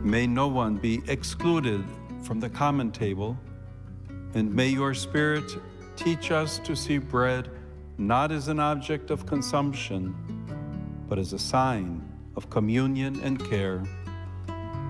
May no one be excluded from the common table, and may your Spirit teach us to see bread not as an object of consumption, but as a sign of communion and care.